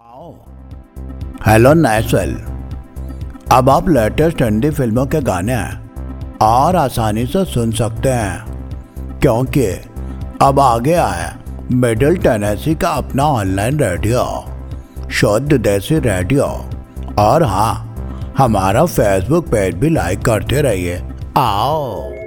आओ। Hello national. अब आप लेटेस्ट हिंदी फिल्मों के गाने और आसानी से सुन सकते हैं, क्योंकि अब आ गया है मिडिल टेनेसी का अपना ऑनलाइन रेडियो, शुद्ध देसी रेडियो। और हाँ, हमारा फेसबुक पेज भी लाइक करते रहिए। आओ।